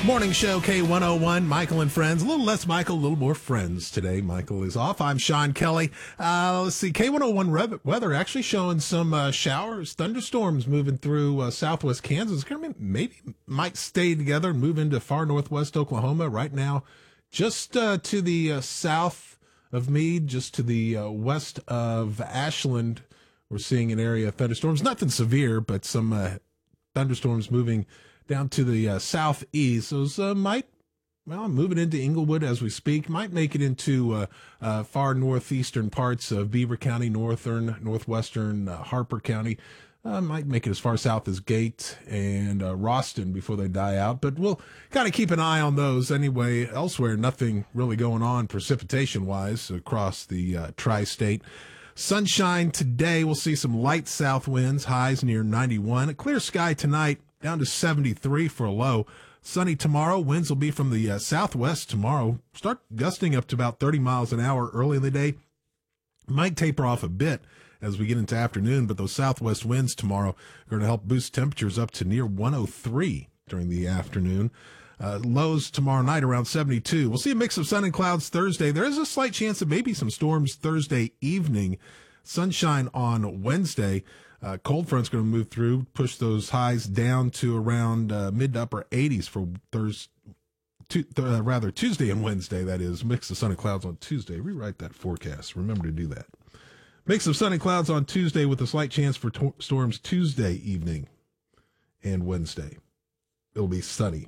Morning show K101, Michael and Friends. A little less Michael, a little more Friends today. Michael is off. I'm Sean Kelly. Let's see, K101 weather actually showing some showers, thunderstorms moving through southwest Kansas. Maybe might stay together and move into far northwest Oklahoma. Right now, just to the south of Meade, just to the west of Ashland, we're seeing an area of thunderstorms. Nothing severe, but some thunderstorms moving down to the southeast. Those moving into Inglewood as we speak. Might make it into far northeastern parts of Beaver County, northwestern Harper County. Might make it as far south as Gate and Roston before they die out. But we'll kind of keep an eye on those anyway. Elsewhere, nothing really going on precipitation-wise across the tri-state. Sunshine today. We'll see some light south winds, highs near 91. A clear sky tonight, down to 73 for a low. Sunny tomorrow. Winds will be from the southwest tomorrow. Start gusting up to about 30 miles an hour early in the day. Might taper off a bit as we get into afternoon, but those southwest winds tomorrow are going to help boost temperatures up to near 103 during the afternoon. Lows tomorrow night around 72. We'll see a mix of sun and clouds Thursday. There is a slight chance of maybe some storms Thursday evening. Sunshine on Wednesday. Cold front's going to move through, push those highs down to around mid to upper 80s for Tuesday and Wednesday, that is. Mix of sun and clouds on Tuesday. Rewrite that forecast. Remember to do that. Mix of sun and clouds on Tuesday with a slight chance for storms Tuesday evening and Wednesday. It'll be sunny.